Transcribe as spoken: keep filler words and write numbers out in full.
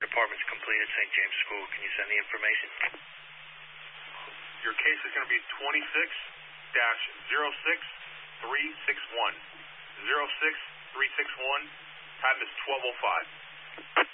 Department's complete at Saint James School. Can you send the information? Your case is going to be twenty-six dash zero six three six one. zero six three six one. Time is twelve oh five.